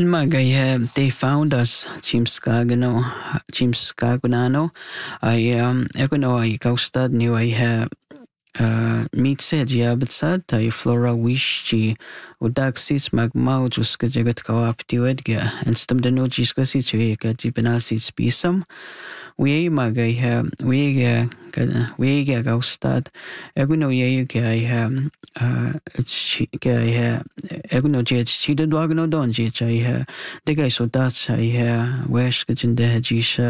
En magay they found us James Scagunano. I egono I gaustad new I meet said yabatsad tai flora wishchi udaxis magmau juska jagat kawapti wedga and stum the no jiska situeka jibanasi spisam. We magay we gaustad egono ye egono jet chida dwagno don jich I de guy so that's I wesh kajinde jisha